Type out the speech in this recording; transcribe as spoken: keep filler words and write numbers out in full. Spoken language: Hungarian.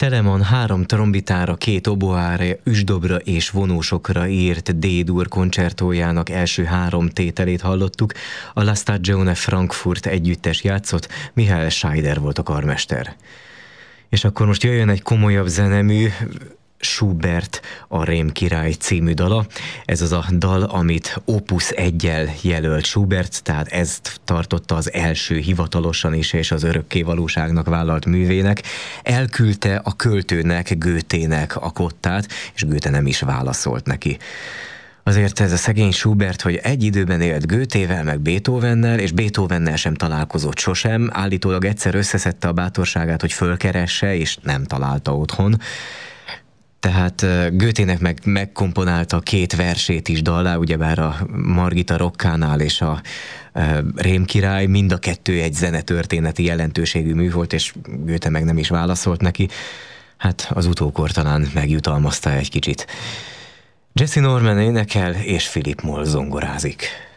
Telemann három trombitára, két oboára, üsdobra és vonósokra írt D-dur koncertójának első három tételét hallottuk. A La Stagione Frankfurt együttes játszott, Mihály Scheider volt a karmester. És akkor most jöjjön egy komolyabb zenemű, Schubert a Rém király című dala. Ez az a dal, amit Opus egyel jelölt Schubert, tehát ezt tartotta az első hivatalosan is és az örökké valóságnak vállalt művének. Elküldte a költőnek, Goethének a kottát, és Goethe nem is válaszolt neki. Azért ez a szegény Schubert, hogy egy időben élt Goethével, meg Beethovennel, és Beethovennel sem találkozott sosem, állítólag egyszer összeszedte a bátorságát, hogy fölkeresse, és nem találta otthon. Tehát Goethének meg megkomponálta két versét is dallá, ugyebár a Margita Rokkánál és a Rém király, mind a kettő egy zenetörténeti jelentőségű mű volt, és Goethe meg nem is válaszolt neki. Hát az utókor talán megjutalmazta egy kicsit. Jessye Norman énekel, és Philip Moll zongorázik.